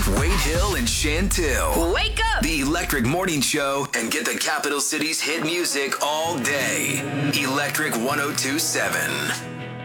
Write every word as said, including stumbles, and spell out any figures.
Wade Hill and Chantil. Wake up! The Electric Morning Show, and get the capital city's hit music all day. Electric one oh two point seven.